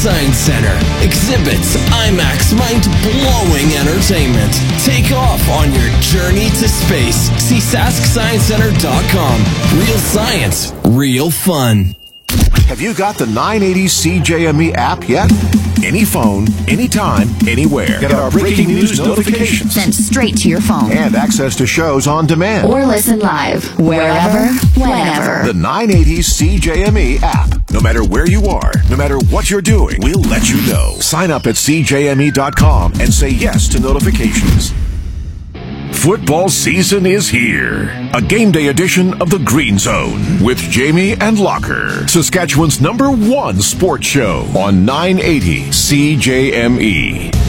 Science Center. Exhibits, IMAX, mind-blowing entertainment. Take off on your journey to space. See SaskScienceCenter.com. Real science, real fun. Have you got the 980 CJME app yet? Any phone, anytime, anywhere. Get our breaking news notifications sent straight to your phone. And access to shows on demand. Or listen live, wherever, whenever. The 980 CJME app. No matter where you are, no matter what you're doing, we'll let you know. Sign up at CJME.com and say yes to notifications. Football season is here. A game day edition of the Green Zone with Jamie and Locker, Saskatchewan's #1 sports show on 980 CJME.